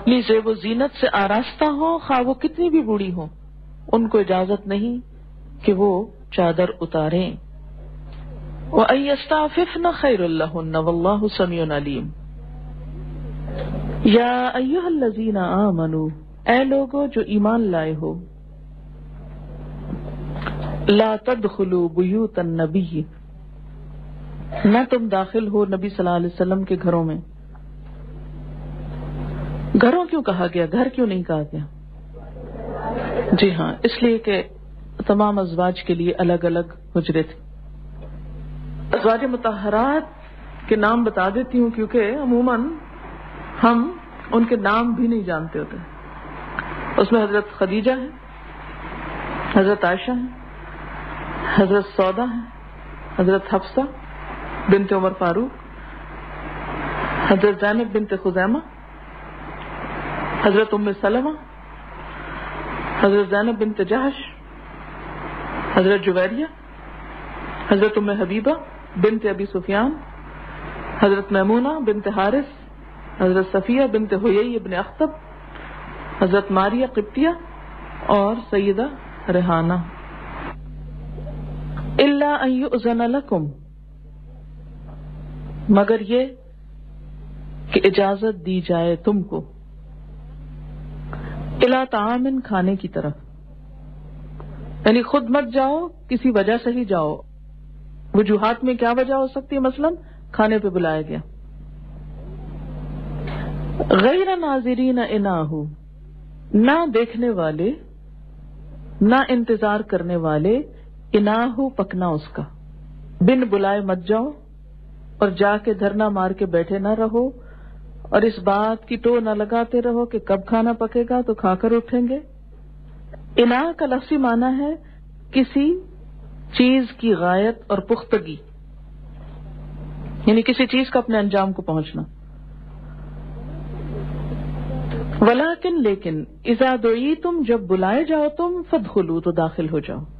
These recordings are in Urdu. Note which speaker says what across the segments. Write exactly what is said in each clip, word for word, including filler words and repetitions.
Speaker 1: اپنی زیب و زینت سے آراستہ ہوں، خواہ وہ کتنی بھی بوڑھی ہوں، ان کو اجازت نہیں کہ وہ چادر اتاریں۔ وَأَن يَسْتَعْفِفْنَ خَيْرٌ لَّهُنَّ وَاللَّهُ سَمِيعٌ عَلِيمٌ۔ یا ایھا الذین آمنوا، اے لوگو جو ایمان لائے ہو، لا تدخلوا بیوت النبی، نہ تم داخل ہو نبی صلی اللہ علیہ وسلم کے گھروں میں۔ گھروں کیوں کہا گیا، گھر کیوں نہیں کہا گیا؟ جی ہاں، اس لیے کہ تمام ازواج کے لیے الگ الگ حجرے تھے۔ ازواج مطہرات کے نام بتا دیتی ہوں کیونکہ عموماً ہم ان کے نام بھی نہیں جانتے ہوتے۔ اس میں حضرت خدیجہ ہے، حضرت عائشہ ہے، حضرت سودا ہے، حضرت حفصہ بنت عمر فاروق، حضرت زینب بنت خزیمہ، حضرت ام سلمہ، حضرت زینب بنت جہش، حضرت جویریہ، حضرت ام حبیبہ بنت ابی سفیان، حضرت میمونہ بنت حارث، حضرت صفیہ بنت حیی ابن اخطب، حضرت ماریہ قبطیہ اور سیدہ ریحانہ۔ الا ان یؤذن لکم، مگر یہ کہ اجازت دی جائے تم کو، الی طعام، کھانے کی طرف، یعنی خود مت جاؤ، کسی وجہ سے ہی جاؤ۔ وجوہات میں کیا وجہ ہو سکتی ہے؟ مثلا کھانے پہ بلایا گیا۔ غیر ناظرین اناہ، نہ دیکھنے والے، نہ انتظار کرنے والے، اناہ پکنا اس کا، بن بلائے مت جاؤ اور جا کے دھرنا مار کے بیٹھے نہ رہو اور اس بات کی ٹو نہ لگاتے رہو کہ کب کھانا پکے گا تو کھا کر اٹھیں گے۔ اناہ کا لفظی معنی ہے کسی چیز کی غایت اور پختگی، یعنی کسی چیز کا اپنے انجام کو پہنچنا۔ ولیکن لیکن، اذا دعیتم، جب بلائے جاؤ تم، فادخلوا، تو داخل ہو جاؤ۔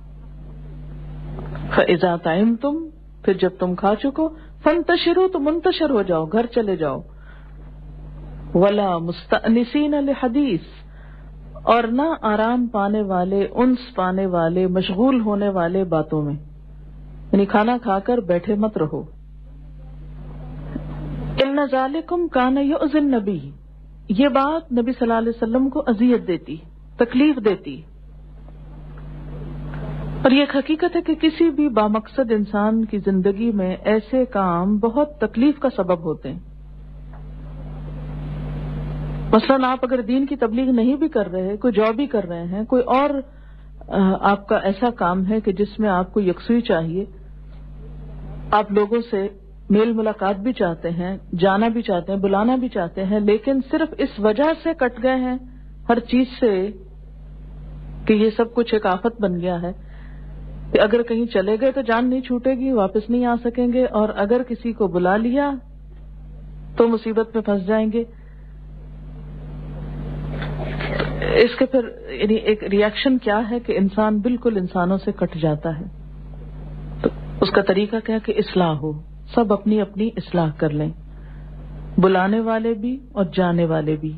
Speaker 1: فاذا طعمتم، پھر جب تم کھا چکو، فانتشروا، تو منتشر ہو جاؤ، گھر چلے جاؤ۔ ولا مستأنسین لحدیث، اور نہ آرام پانے والے، انس پانے والے، مشغول ہونے والے باتوں میں، یعنی کھانا کھا کر بیٹھے مت رہو۔ ان ذالکم کان یؤذی النبی، یہ بات نبی صلی اللہ علیہ وسلم کو اذیت دیتی، تکلیف دیتی، اور یہ ایک حقیقت ہے کہ کسی بھی بامقصد انسان کی زندگی میں ایسے کام بہت تکلیف کا سبب ہوتے ہیں۔ مثلاً آپ اگر دین کی تبلیغ نہیں بھی کر رہے، کوئی جاب بھی کر رہے ہیں، کوئی اور آپ کا ایسا کام ہے کہ جس میں آپ کو یکسوئی چاہیے، آپ لوگوں سے میل ملاقات بھی چاہتے ہیں، جانا بھی چاہتے ہیں، بلانا بھی چاہتے ہیں، لیکن صرف اس وجہ سے کٹ گئے ہیں ہر چیز سے کہ یہ سب کچھ ایک آفت بن گیا ہے کہ اگر کہیں چلے گئے تو جان نہیں چھوٹے گی، واپس نہیں آ سکیں گے، اور اگر کسی کو بلا لیا تو مصیبت میں پھنس جائیں گے۔ اس کے پھر یعنی ایک ری ایکشن کیا ہے کہ انسان بالکل انسانوں سے کٹ جاتا ہے۔ تو اس کا طریقہ کیا کہ اصلاح ہو، سب اپنی اپنی اصلاح کر لیں، بلانے والے بھی اور جانے والے بھی۔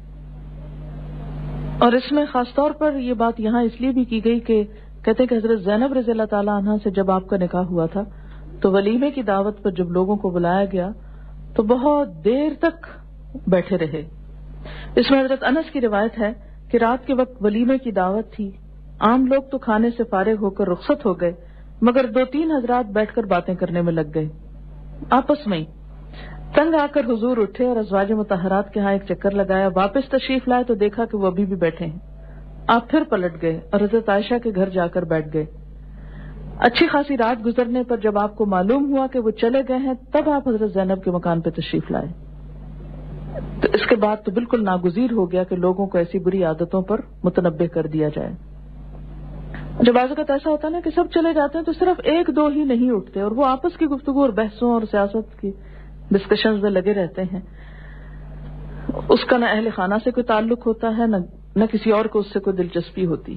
Speaker 1: اور اس میں خاص طور پر یہ بات یہاں اس لیے بھی کی گئی کہ کہتے ہیں کہ حضرت زینب رضی اللہ تعالیٰ عنہ سے جب آپ کا نکاح ہوا تھا تو ولیمے کی دعوت پر جب لوگوں کو بلایا گیا تو بہت دیر تک بیٹھے رہے۔ اس میں حضرت انس کی روایت ہے کہ رات کے وقت ولیمے کی دعوت تھی، عام لوگ تو کھانے سے فارغ ہو کر رخصت ہو گئے، مگر دو تین حضرات بیٹھ کر باتیں کرنے میں لگ گئے آپس میں ہی۔ تنگ آ کر حضور اٹھے اور ازواج مطہرات کے ہاں ایک چکر لگایا، واپس تشریف لائے تو دیکھا کہ وہ ابھی بھی بیٹھے ہیں۔ آپ پھر پلٹ گئے اور حضرت عائشہ کے گھر جا کر بیٹھ گئے۔ اچھی خاصی رات گزرنے پر جب آپ کو معلوم ہوا کہ وہ چلے گئے ہیں تب آپ حضرت زینب کے مکان پہ تشریف لائے۔ تو اس کے بعد تو بالکل ناگزیر ہو گیا کہ لوگوں کو ایسی بری عادتوں پر متنبہ کر دیا جائے۔ جب بعض اوقات ایسا ہوتا ہے نا کہ سب چلے جاتے ہیں تو صرف ایک دو ہی نہیں اٹھتے اور وہ آپس کی گفتگو اور بحثوں اور سیاست کی ڈسکشنز میں لگے رہتے ہیں۔ اس کا نہ اہل خانہ سے کوئی تعلق ہوتا ہے، نہ نہ کسی اور کو اس سے کوئی دلچسپی ہوتی۔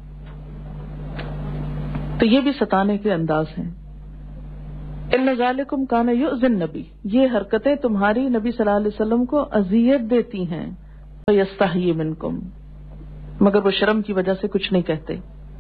Speaker 1: تو یہ بھی ستانے کے انداز ہیں۔ ان ذالکم کان یؤذی النبی، یہ حرکتیں تمہاری نبی صلی اللہ علیہ وسلم کو اذیت دیتی ہیں۔ यस्तही मिनकुम, मगर वो शर्म की वजह से कुछ नहीं कहते,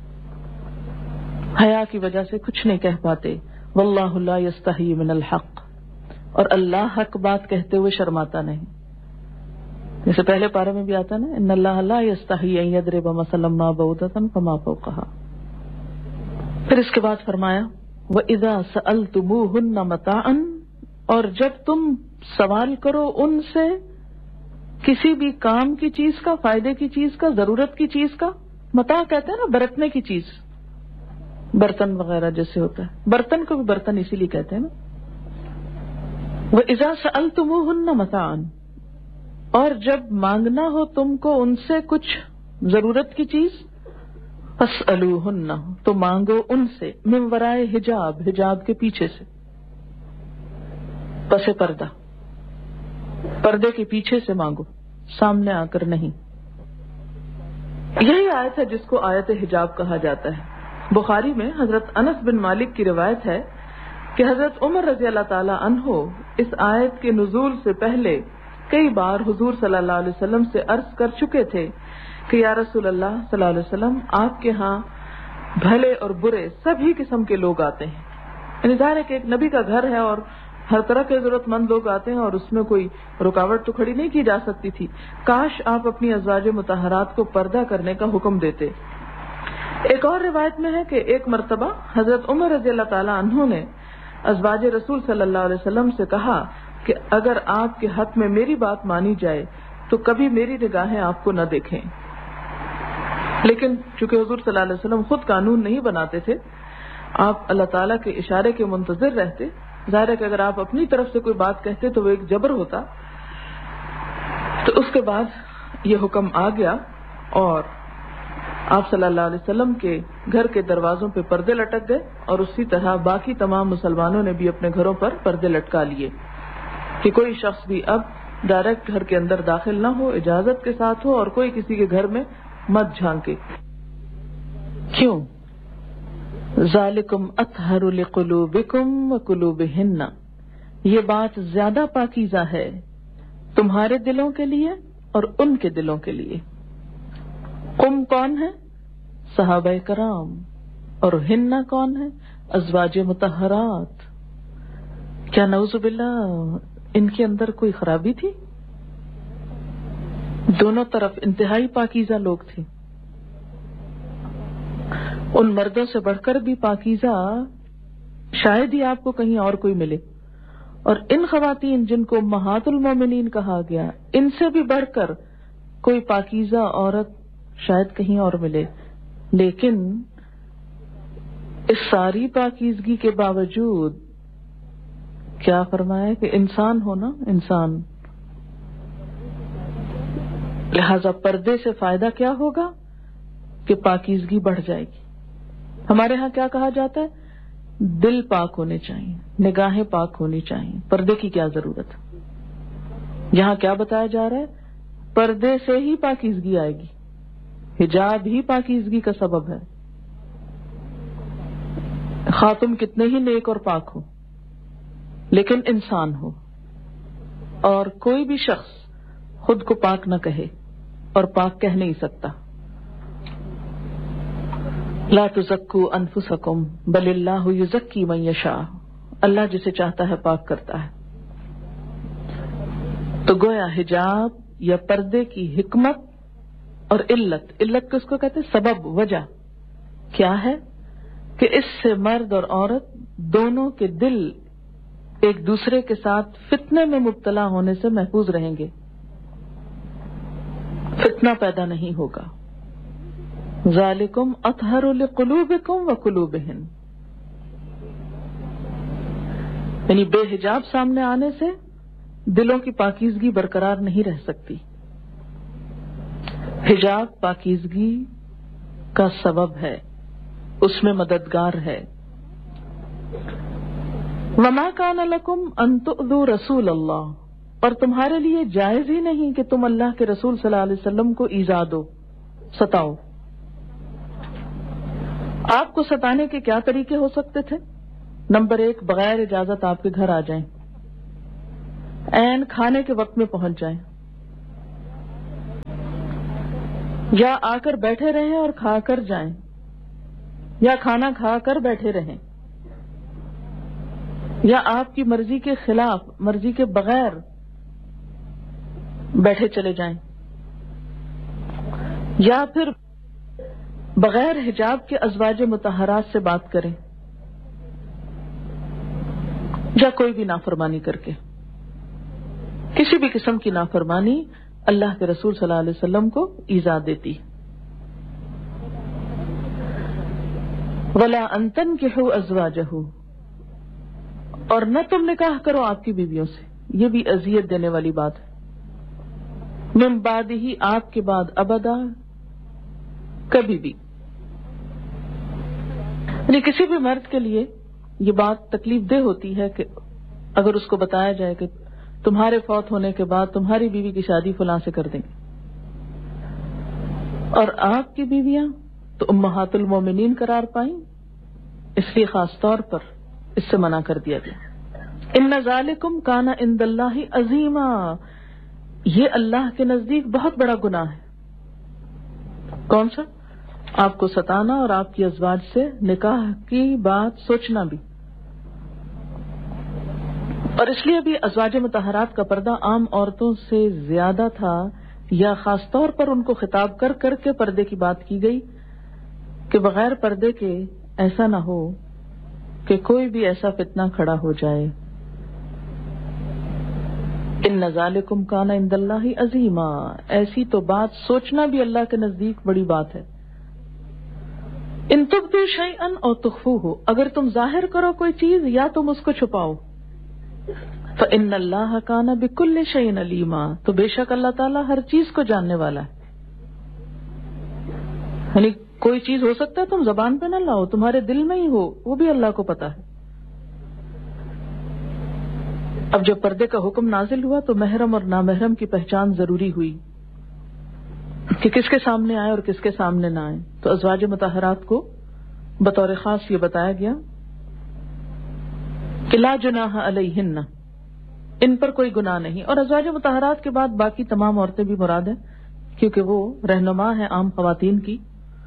Speaker 1: हया की वजह से कुछ नहीं कह पाते। वल्लाहु ला यस्तही मिनल हक, और अल्लाह हक बात कहते हुए शर्माता नहीं। जैसे पहले पारे में भी आता ना, इन्नल्लाह ला यस्तही अन यदरिब मसलन मा बऊदतन फमा फौकहा। फिर इसके बाद फरमाया व इज़ा सअलतुमूहुन्ना मताअन, और जब तुम सवाल करो उनसे किसी भी काम की चीज का, फायदे की चीज का, जरूरत की चीज का। मता कहते हैं ना बरतने की चीज, बर्तन वगैरह जैसे होता है, बर्तन को भी बर्तन इसीलिए कहते हैं ना। व इज़ा सअलतुमूहुन्ना मताअन, और जब मांगना हो तुमको उनसे कुछ जरूरत की चीज, फस्अलूहुन्ना, तो मांगो उनसे, मिन वराए हिजाब, हिजाब के पीछे से, पसे पर्दा, पर्दे के पीछे से मांगो, सामने आकर नहीं। यही आयत है जिसको आयत हिजाब कहा जाता है। बुखारी में हजरत अनस बिन मालिक की रिवायत है कि हजरत उमर रजी अल्लाह ताला अन्हो इस आयत के नुज़ूल से पहले कई बार हुजूर सल्लल्लाहु अलैहि वसल्लम से अर्ज कर चुके थे कि या रसूल अल्लाह सल्लल्लाहु अलैहि वसल्लम, आपके यहाँ भले और बुरे सभी किस्म के लोग आते हैं। यानी ज़ाहिर है कि एक नबी का घर है और हर तरह के जरूरतमंद लोग आते हैं और उसमें कोई रुकावट तो खड़ी नहीं की जा सकती थी। काश आप अपनी अज़वाज मुतहरात को पर्दा करने का हुक्म देते। एक और रिवायत में है कि एक मर्तबा हजरत उमर रज़ी अल्लाह ताला अन्हु ने अज़वाज रसूल सल्लल्लाहु अलैहि वसल्लम से कहा कि अगर आपके हक में मेरी बात मानी जाए तो कभी मेरी निगाहें आपको न देखें। लेकिन चूंकि हुजूर सल्लल्लाहु अलैहि वसल्लम खुद कानून नहीं बनाते थे, आप अल्लाह ताला के इशारे के मुंतजिर रहते। जाहिर है कि अगर आप अपनी तरफ से कोई बात कहते तो वो एक जबर होता। तो उसके बाद ये हुक्म आ गया और आप सल्लल्लाहु अलैहि वसल्लम के घर के दरवाजों पे पर्दे लटक गए, और उसी तरह बाकी तमाम मुसलमानों ने भी अपने घरों पर पर्दे लटका लिए कि कोई शख्स भी अब डायरेक्ट घर के अंदर दाखिल ना हो, इजाजत के साथ हो, और कोई किसी के घर में मत झांके। क्यों? ज़ालिकुम अत्हरु लिकुलूबिकुम व कुलूबिहिन्ना, ये बात ज्यादा पाकीज़ा है तुम्हारे दिलों के लिए और उनके दिलों के लिए। कुम कौन है? सहाबाए कराम। और हिन्ना कौन है? अज़वाज मुतहरात। क्या नऊज़ुबिल्लाह इनके अंदर कोई खराबी थी? दोनों तरफ इंतहाई पाकीज़ा लोग थे। उन मर्दों से बढ़कर भी पाकीज़ा शायद ही आपको कहीं और कोई मिले, और इन खवातीन जिनको उम्महातुल मोमिनीन कहा गया, इनसे भी बढ़कर कोई पाकीज़ा औरत शायद कहीं और मिले। लेकिन इस सारी पाकीज़गी के बावजूद क्या फरमाया कि इंसान हो ना, इंसान। लिहाजा पर्दे से फायदा क्या होगा कि पाकीज़गी बढ़ जाएगी। हमारे यहाँ क्या कहा जाता है? दिल पाक होने चाहिए, निगाहें पाक होनी चाहिए, पर्दे की क्या जरूरत है। यहाँ क्या बताया जा रहा है? पर्दे से ही पाकीज़गी आएगी, हिजाब ही पाकीज़गी का सबब है। खातुम कितने ही नेक और पाक हो, लेकिन इंसान हो। और कोई भी शख्स खुद को पाक न कहे, और पाक कह नहीं सकता। ला तुज़क्कू अनफुसकुम बलिल्लाहु युज़क्की मन यशा, अल्लाह जिसे चाहता है पाक करता है। तो गोया हिजाब या पर्दे की हिकमत और इल्लत, इल्लत किसको कहते हैं? सबब, वजह क्या है कि इससे मर्द और औरत दोनों के दिल एक दूसरे के साथ फितने में मुब्तला होने से महफूज रहेंगे, फितना पैदा नहीं होगा। ज़ालिकुम अत्हरु लिकुलूबिकुम व कुलूबिहिन, यानी बेहिजाब सामने आने से दिलों की पाकीज़गी बरकरार नहीं रह सकती। हिजाब पाकीज़गी का सबब है, उसमें मददगार है। वमा कान लकुम अन तुअज़ू रसूल अल्लाह, और तुम्हारे लिए जायज ही नहीं कि तुम अल्लाह के रसूल सल्लल्लाहु अलैहि वसल्लम को ईज़ा दो, सताओ। आपको सताने के क्या तरीके हो सकते थे? नंबर एक, बगैर इजाजत आपके घर आ जाएं, ऐन खाने के वक्त में पहुंच जाएं, یا آ کر بیٹھے رہیں اور کھا کر جائیں، یا کھانا کھا کر بیٹھے رہیں، یا آپ کی مرضی کے خلاف، مرضی کے بغیر بیٹھے چلے جائیں، یا پھر بغیر حجاب کے ازواج مطہرات سے بات کریں، یا کوئی بھی نافرمانی کر کے، کسی بھی قسم کی نافرمانی اللہ کے رسول صلی اللہ علیہ وسلم کو ایذا دیتی۔ وَلَا أَن تَنكِحُوا أَزْوَاجَهُ، اور نہ تم نکاح کرو آپ کی بیویوں سے، یہ بھی اذیت دینے والی بات ہے، من بعدہ، آپ کے بعد، ابدا، کبھی بھی۔ یعنی کسی بھی مرد کے لیے یہ بات تکلیف دہ ہوتی ہے کہ اگر اس کو بتایا جائے کہ تمہارے فوت ہونے کے بعد تمہاری بیوی کی شادی فلاں سے کر دیں گے، اور آپ کی بیویاں تو امہات المومنین قرار پائیں، اس لیے خاص طور پر اس سے منع کر دیا گیا۔ ان ذالکم کان عند اللہ عظیما، یہ اللہ کے نزدیک بہت بڑا گناہ ہے۔ کون سا؟ آپ کو ستانا اور آپ کی ازواج سے نکاح کی بات سوچنا بھی۔ اور اس لیے بھی ازواج مطہرات کا پردہ عام عورتوں سے زیادہ تھا، یا خاص طور پر ان کو خطاب کر کر کے پردے کی بات کی گئی کہ بغیر پردے کے ایسا نہ ہو کہ کوئی بھی ایسا فتنہ کھڑا ہو جائے۔ ان ذالکم کان عند اللہ عظیما، ایسی تو بات سوچنا بھی اللہ کے نزدیک بڑی بات ہے۔ ان تبدوا شیئا او تخفوہ، اگر تم ظاہر کرو کوئی چیز یا تم اس کو چھپاؤ، فإن اللہ کان بکل شیء علیما، تو بے شک اللہ تعالیٰ ہر چیز کو جاننے والا ہے۔ یعنی کوئی چیز ہو سکتا ہے تم زبان پہ نہ لاؤ، تمہارے دل میں ہی ہو، وہ بھی اللہ کو پتا ہے۔ اب جب پردے کا حکم نازل ہوا تو محرم اور نامحرم کی پہچان ضروری ہوئی کہ کس کے سامنے آئے اور کس کے سامنے نہ آئے، تو ازواج مطہرات کو بطور خاص یہ بتایا گیا کہ لا جناح علیہن، ان پر کوئی گناہ نہیں۔ اور ازواج مطہرات کے بعد باقی تمام عورتیں بھی مراد ہیں، کیونکہ وہ رہنما ہیں عام خواتین کی۔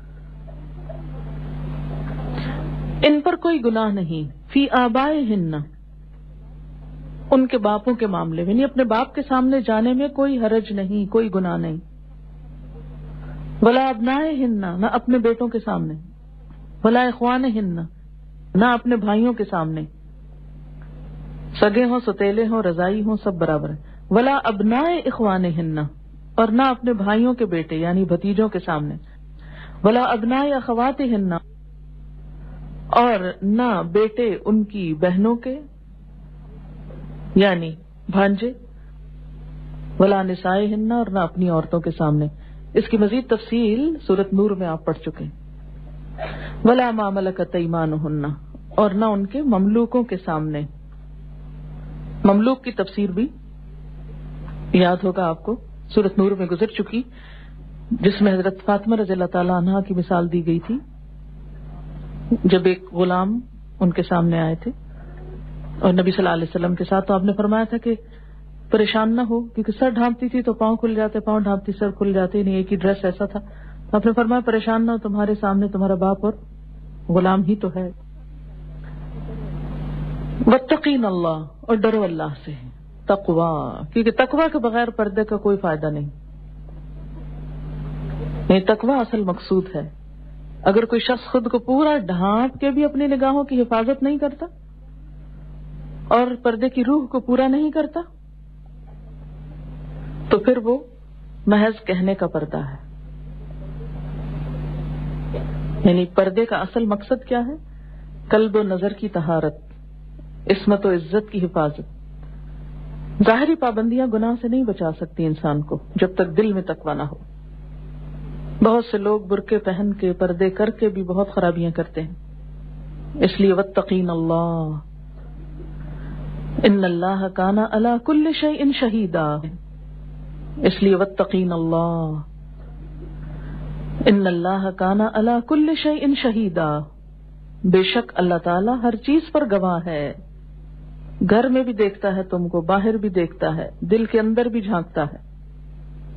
Speaker 1: ان پر کوئی گناہ نہیں، فی آبائہن، ان کے باپوں کے معاملے میں، یعنی اپنے باپ کے سامنے جانے میں کوئی حرج نہیں، کوئی گناہ نہیں۔ ولا ابنائہن، نہ اپنے بیٹوں کے سامنے، ولا اخوانہن، نہ اپنے بھائیوں کے سامنے، سگے ہوں ستیلے ہوں رضائی ہوں سب برابر ہیں۔ ولا ابنائے اخوانہن، اور نہ اپنے بھائیوں کے بیٹے یعنی بھتیجوں کے سامنے۔ ولا ابنائے اخواتہن، اور نہ بیٹے ان کی بہنوں کے یعنی بھانجے۔ ولا نسائہن، اور نہ اپنی عورتوں کے سامنے۔ اس کی مزید تفصیل سورۃ نور میں آپ پڑھ چکے ہیں۔ ولا ما ملکت ایمانہن، اور نہ ان کے مملوکوں کے سامنے۔ مملوک کی تفسیر بھی یاد ہوگا آپ کو، سورۃ نور میں گزر چکی، جس میں حضرت فاطمہ رضی اللہ تعالی عنہا کی مثال دی گئی تھی، جب ایک غلام ان کے سامنے آئے تھے اور نبی صلی اللہ علیہ وسلم کے ساتھ، تو آپ نے فرمایا تھا کہ پریشان نہ ہو، کیونکہ سر ڈھانپتی تھی تو پاؤں کھل جاتے، پاؤں ڈھانپتی سر کھل جاتے، نہیں ایک ہی ڈریس ایسا تھا۔ تو آپ نے فرمایا پریشان نہ ہو، تمہارے سامنے تمہارا باپ اور غلام ہی تو ہے۔ واتقین اللہ، اور ڈرو اللہ سے، تقوی، کیونکہ تقوی کے بغیر پردے کا کوئی فائدہ نہیں۔ یہ تقوی اصل مقصود ہے۔ اگر کوئی شخص خود کو پورا ڈھانپ کے بھی اپنی نگاہوں کی حفاظت نہیں کرتا اور پردے کی روح کو پورا نہیں کرتا، تو پھر وہ محض کہنے کا پردہ ہے۔ یعنی پردے کا اصل مقصد کیا ہے؟ قلب و نظر کی طہارت، عصمت و عزت کی حفاظت۔ ظاہری پابندیاں گناہ سے نہیں بچا سکتی انسان کو جب تک دل میں تقویٰ نہ ہو۔ بہت سے لوگ برقعے پہن کے، پردے کر کے بھی بہت خرابیاں کرتے ہیں، اس لیے واتقین اللہ ان اللہ کان علی کل شیء شہیدا، اس لیے واتقین اللہ ان اللہ کان علی کل شیء شہیدا، بے شک اللہ تعالی ہر چیز پر گواہ ہے۔ گھر میں بھی دیکھتا ہے تم کو، باہر بھی دیکھتا ہے، دل کے اندر بھی جھانکتا ہے۔